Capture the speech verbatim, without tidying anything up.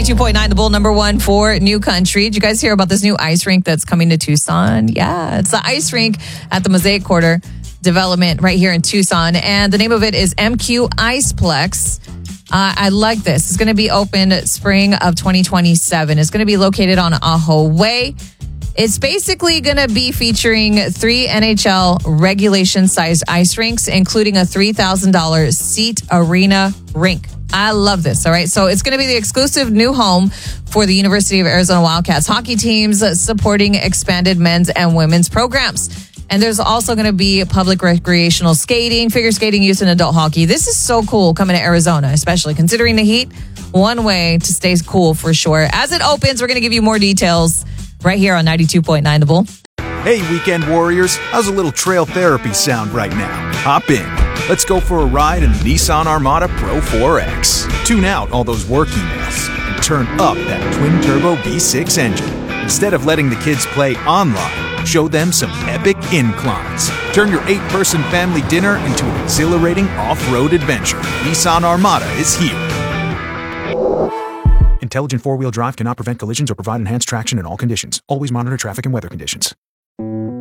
ninety-two point nine, the Bull, number one for New Country. Did you guys hear about this new ice rink that's coming to Tucson? Yeah, it's the ice rink at the Mosaic Quarter development right here in Tucson. And the name of it is M Q Iceplex. Uh, I like this. It's going to be open spring of twenty twenty-seven. It's going to be located on Ajo Way. It's basically going to be featuring three N H L regulation-sized ice rinks, including a three thousand dollars seat arena rink. I love this, all right? So it's going to be the exclusive new home for the University of Arizona Wildcats hockey teams, supporting expanded men's and women's programs. And there's also going to be public recreational skating, figure skating, youth and adult hockey. This is so cool coming to Arizona, especially considering the heat. One way to stay cool for sure. As it opens, we're going to give you more details right here on ninety-two point nine The Bull. Hey, weekend warriors. How's a little trail therapy sound right now? Hop in. Let's go for a ride in the Nissan Armada Pro four X. Tune out all those work emails and turn up that twin-turbo V six engine. Instead of letting the kids play online, show them some epic inclines. Turn your eight-person family dinner into an exhilarating off-road adventure. Nissan Armada is here. Intelligent four-wheel drive cannot prevent collisions or provide enhanced traction in all conditions. Always monitor traffic and weather conditions.